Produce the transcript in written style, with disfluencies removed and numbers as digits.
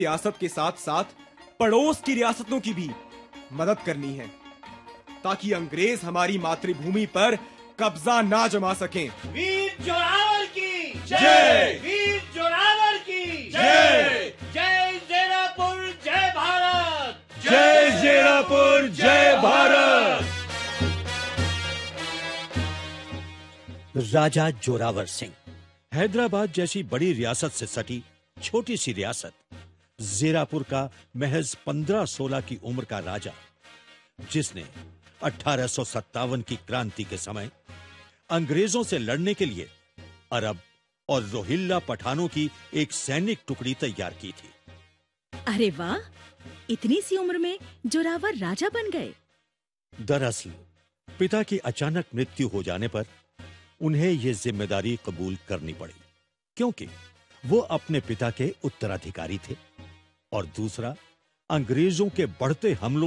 रियासत के साथ साथ पड़ोस की रियासतों की भी मदद करनी है ताकि अंग्रेज हमारी मातृभूमि पर कब्जा ना जमा सकें। वीर जोरावर की जय! वीर जोरावर की जय! जय ज़ेरापुर जय भारत! जय ज़ेरापुर जय भारत! राजा जोरावर सिंह हैदराबाद जैसी बड़ी रियासत से सटी छोटी सी रियासत ज़ेरापुर का महज 15-16 की उम्र का राजा, जिसने 1857 की क्रांति के समय अंग्रेजों से लड़ने के लिए अरब और रोहिल्ला पठानों की एक सैनिक टुकड़ी तैयार की थी। अरे वाह, इतनी सी उम्र में जोरावर राजा बन गए। दरअसल पिता की अचानक मृत्यु हो जाने पर उन्हें यह जिम्मेदारी कबूल करनी पड़ी, क्योंकि वो अपने पिता के उत्तराधिकारी थे और दूसरा अंग्रेजों के बढ़ते हमलों